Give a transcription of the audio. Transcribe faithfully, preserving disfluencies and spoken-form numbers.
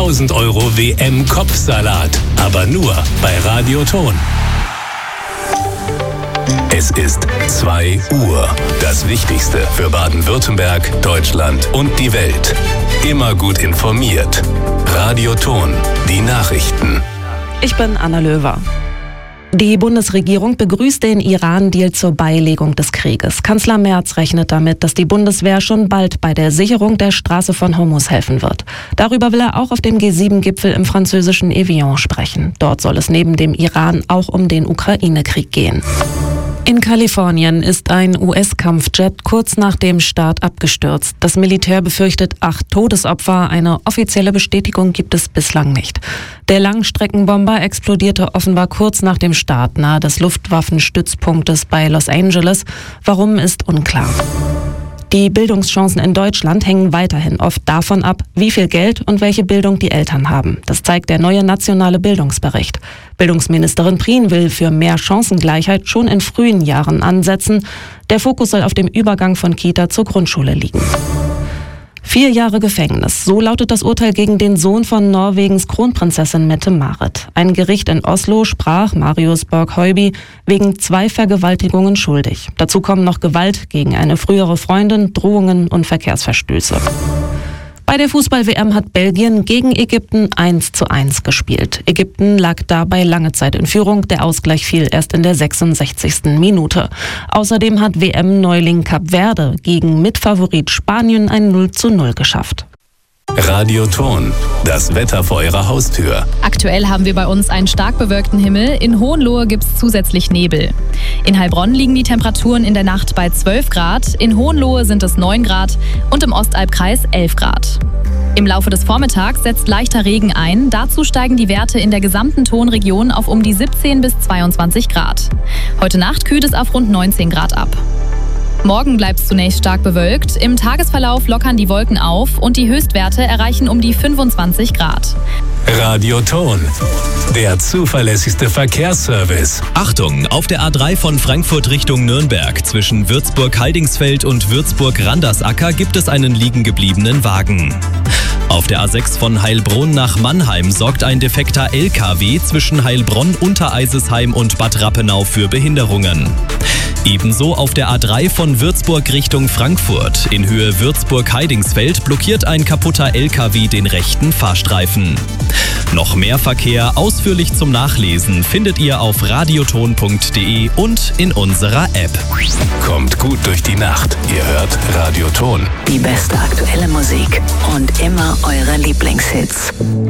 tausend Euro W M-Kopfsalat. Aber nur bei Radioton. Es ist zwei Uhr. Das Wichtigste für Baden-Württemberg, Deutschland und die Welt. Immer gut informiert. Radioton. Die Nachrichten. Ich bin Anna Löwer. Die Bundesregierung begrüßt den Iran-Deal zur Beilegung des Krieges. Kanzler Merz rechnet damit, dass die Bundeswehr schon bald bei der Sicherung der Straße von Hormuz helfen wird. Darüber will er auch auf dem G sieben Gipfel im französischen Evian sprechen. Dort soll es neben dem Iran auch um den Ukraine-Krieg gehen. In Kalifornien ist ein U S-Kampfjet kurz nach dem Start abgestürzt. Das Militär befürchtet acht Todesopfer. Eine offizielle Bestätigung gibt es bislang nicht. Der Langstreckenbomber explodierte offenbar kurz nach dem Start nahe des Luftwaffenstützpunktes bei Los Angeles. Warum, ist unklar. Die Bildungschancen in Deutschland hängen weiterhin oft davon ab, wie viel Geld und welche Bildung die Eltern haben. Das zeigt der neue nationale Bildungsbericht. Bildungsministerin Prien will für mehr Chancengleichheit schon in frühen Jahren ansetzen. Der Fokus soll auf dem Übergang von Kita zur Grundschule liegen. Vier Jahre Gefängnis. So lautet das Urteil gegen den Sohn von Norwegens Kronprinzessin Mette-Marit. Ein Gericht in Oslo sprach Marius Borg-Høiby wegen zwei Vergewaltigungen schuldig. Dazu kommen noch Gewalt gegen eine frühere Freundin, Drohungen und Verkehrsverstöße. Bei der Fußball-W M hat Belgien gegen Ägypten eins zu eins gespielt. Ägypten lag dabei lange Zeit in Führung. Der Ausgleich fiel erst in der sechsundsechzigsten Minute. Außerdem hat W M-Neuling Kap Verde gegen Mitfavorit Spanien ein null zu null geschafft. Radioton. Das Wetter vor Ihrer Haustür. Aktuell haben wir bei uns einen stark bewölkten Himmel. In Hohenlohe gibt es zusätzlich Nebel. In Heilbronn liegen die Temperaturen in der Nacht bei zwölf Grad. In Hohenlohe sind es neun Grad und im Ostalbkreis elf Grad. Im Laufe des Vormittags setzt leichter Regen ein. Dazu steigen die Werte in der gesamten Tonregion auf um die siebzehn bis zweiundzwanzig Grad. Heute Nacht kühlt es auf rund neunzehn Grad ab. Morgen bleibt es zunächst stark bewölkt. Im Tagesverlauf lockern die Wolken auf und die Höchstwerte erreichen um die fünfundzwanzig Grad. Radioton. Der zuverlässigste Verkehrsservice. Achtung, auf der A drei von Frankfurt Richtung Nürnberg zwischen Würzburg-Heidingsfeld und Würzburg-Randersacker gibt es einen liegengebliebenen Wagen. Auf der A sechs von Heilbronn nach Mannheim sorgt ein defekter L K W zwischen Heilbronn, Untereisesheim und Bad Rappenau für Behinderungen. Ebenso auf der A drei von Würzburg Richtung Frankfurt. In Höhe Würzburg-Heidingsfeld blockiert ein kaputter L K W den rechten Fahrstreifen. Noch mehr Verkehr ausführlich zum Nachlesen findet ihr auf radioton punkt de und in unserer App. Kommt gut durch die Nacht. Ihr hört Radioton. Die beste aktuelle Musik und immer eure Lieblingshits.